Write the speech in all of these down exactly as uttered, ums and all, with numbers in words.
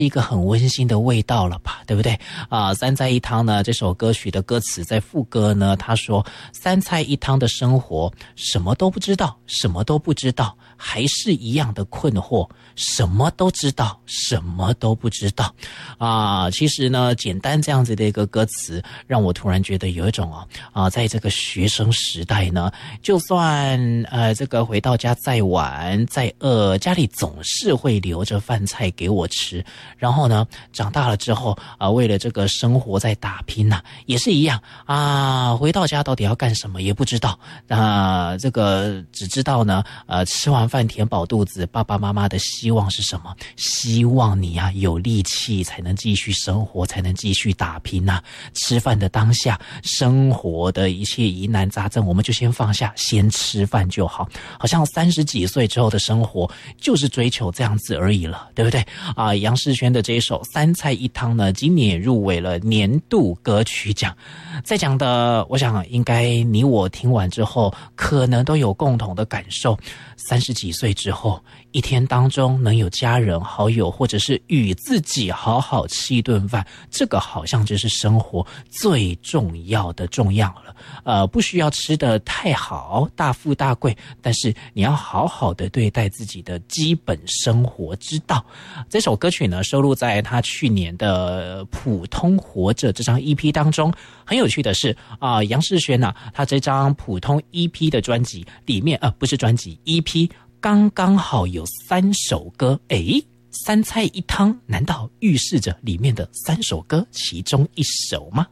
一个很温馨的味道了吧，对不对啊？三菜一汤呢，这首歌曲的歌词在副歌呢，他说三菜一汤的生活，什么都不知道，什么都不知道，还是一样的困惑，什么都知道，什么都不知道啊。其实呢，简单这样子的一个歌词，让我突然觉得有一种啊啊，在这个学生时代呢，就算呃这个回到家再晚再饿，家里总是会留着饭菜给我吃。然后呢，长大了之后啊、呃，为了这个生活在打拼呐、啊，也是一样啊。回到家到底要干什么也不知道，那、呃、这个只知道呢，呃，吃完饭填饱肚子，爸爸妈妈的希望是什么？希望你啊有力气才能继续生活，才能继续打拼呐、啊。吃饭的当下，生活的一切疑难杂症，我们就先放下，先吃饭就好。好像三十几岁之后的生活，就是追求这样子而已了，对不对啊？杨世轩的这一首三菜一汤呢，今年也入围了年度歌曲奖。在讲的，我想应该你我听完之后，可能都有共同的感受。三十几岁之后，一天当中能有家人好友，或者是与自己好好吃一顿饭，这个好像就是生活最重要的重要了。呃，不需要吃得太好，大富大贵，但是你要好好的对待自己的基本生活之道。这首歌曲呢，收录在他去年的《普通活着》这张 E P 当中。很有趣的是啊、呃，杨世轩啊，他这张普通 E P 的专辑里面，呃，不是专辑 E P， 刚刚好有三首歌。诶，三菜一汤，难道预示着里面的三首歌其中一首吗？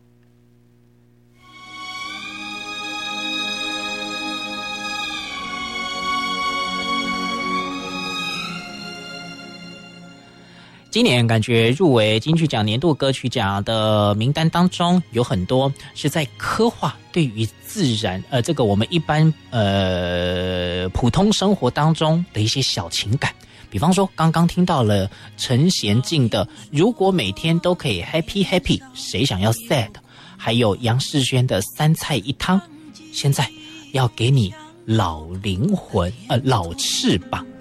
今年感觉入围金曲奖年度歌曲奖的名单当中，有很多是在刻画对于自然呃这个我们一般呃普通生活当中的一些小情感。比方说刚刚听到了陈娴静的如果每天都可以 happy happy 谁想要 sad， 还有杨世轩的三菜一汤。现在要给你老灵魂呃老翅膀。